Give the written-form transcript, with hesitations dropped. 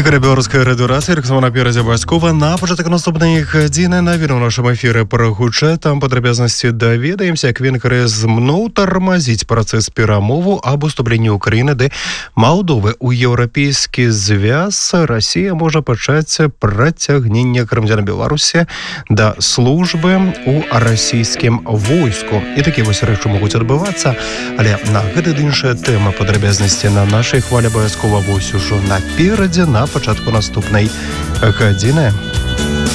Ігор Білоруської радіорації, Роксолана Піразя-Баскова. На початок наступної години навіть у нашому ефірі про гучетам подробязності довідаємося, як він змнув тормозить процес перемову об уступленні України до Молдови у Європейський зв'яз. Росія може почати притягнення громадян Білорусі до служби у російському війську. І такі ось речі можуть відбуватися, але на гэта іншая тема подробязності на нашій хвалі обов'язково ось уже напереді, на початку наступної години.